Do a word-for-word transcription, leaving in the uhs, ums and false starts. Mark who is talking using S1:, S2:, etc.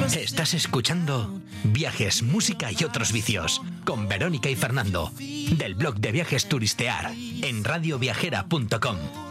S1: Estás escuchando Viajes, Música y Otros Vicios con Verónica y Fernando del blog de Viajes Turistear en radio viajera punto com.